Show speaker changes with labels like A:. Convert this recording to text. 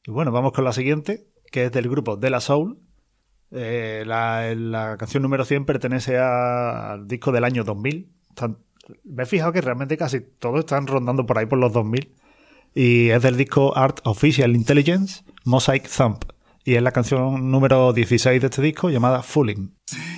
A: Y bueno, vamos con la siguiente, que es del grupo De La Soul. La canción número 100 pertenece al disco del año 2000. Me he fijado que realmente casi todos están rondando por ahí por los 2000. Y es del disco Artificial Intelligence, Mosaic Thump. Y es la canción número 16 de este disco, llamada Fooling.